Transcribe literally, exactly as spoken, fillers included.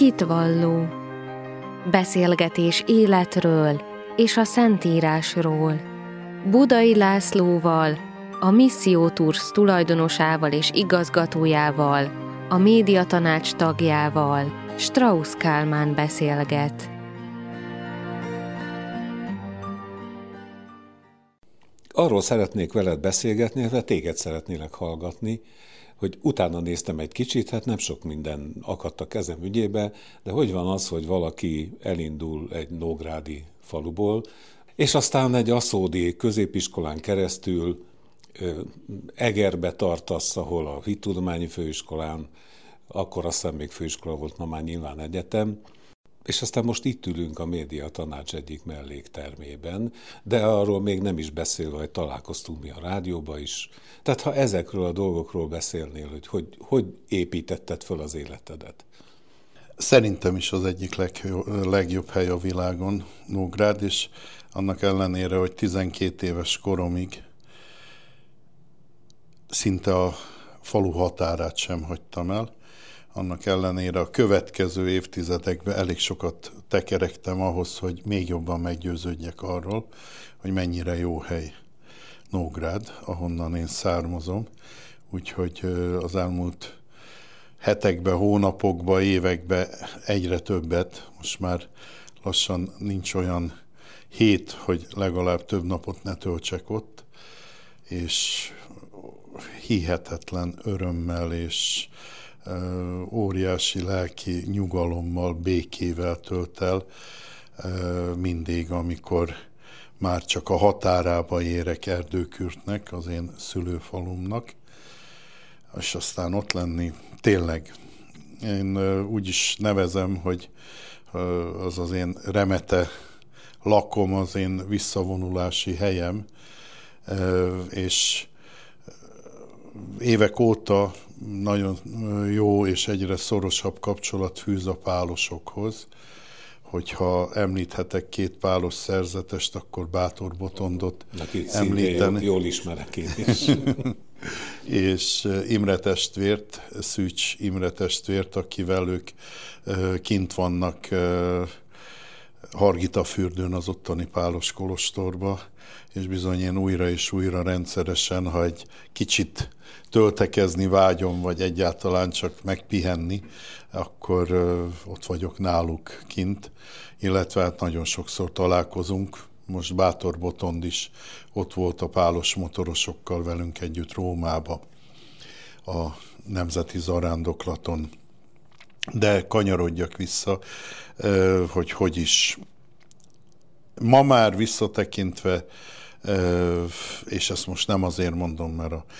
Hitvalló. Beszélgetés életről és a Szentírásról. Budai Lászlóval, a Misszió Tours tulajdonosával és igazgatójával, a médiatanács tagjával, Strauss Kálmán beszélget. Arról szeretnék veled beszélgetni, illetve téged szeretnélek hallgatni, hogy utána néztem egy kicsit, hát nem sok minden akadt a kezem ügyébe, de hogy van az, hogy valaki elindul egy nógrádi faluból, és aztán egy aszódi középiskolán keresztül Egerbe tartasz, ahol a hittudományi főiskolán, akkor aztán még főiskola volt, ma már nyilván egyetem, és aztán most itt ülünk a médiatanács egyik melléktermében, de arról még nem is beszélve, hogy találkoztunk mi a rádióba is. Tehát ha ezekről a dolgokról beszélnél, hogy hogy, hogy építetted föl az életedet? Szerintem is az egyik legjobb, legjobb hely a világon, Nógrád, és annak ellenére, hogy tizenkét éves koromig szinte a falu határát sem hagytam el, annak ellenére a következő évtizedekben elég sokat tekerektem ahhoz, hogy még jobban meggyőződjek arról, hogy mennyire jó hely Nógrád, ahonnan én származom. Úgyhogy az elmúlt hetekben, hónapokban, években egyre többet, most már lassan nincs olyan hét, hogy legalább több napot ne töltsek ott, és hihetetlen örömmel és óriási lelki nyugalommal, békével tölt el mindig, amikor már csak a határába érek Erdőkürtnek, az én szülőfalumnak, és aztán ott lenni tényleg. Én úgy is nevezem, hogy az az én remete lakom, az én visszavonulási helyem, és évek óta nagyon jó és egyre szorosabb kapcsolat fűz a pálosokhoz. Hogyha említhetek két pálos szerzetest, akkor Bátor Botondot említeni. Jól, jól ismerek én is. És Imre testvért, Szűcs Imre testvért, akivel ők kint vannak Hargitafürdőn, az ottani pálos kolostorba, és bizony én újra és újra rendszeresen, ha egy kicsit töltekezni vágyom, vagy egyáltalán csak megpihenni, akkor ott vagyok náluk kint, illetve hát nagyon sokszor találkozunk. Most Bátor Botond is ott volt a pálos motorosokkal velünk együtt Rómába, a Nemzeti Zarándoklaton. De kanyarodjak vissza, hogy hogy is. Ma már visszatekintve, és ezt most nem azért mondom, mert a